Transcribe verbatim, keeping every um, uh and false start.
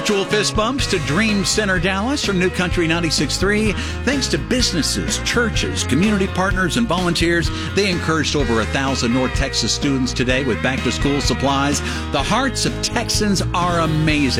Virtual fist bumps to Dream Center Dallas from New Country ninety-six point three. Thanks to businesses, churches, community partners, and volunteers, they encouraged over a thousand North Texas students today with back-to-school supplies. The hearts of Texans are amazing.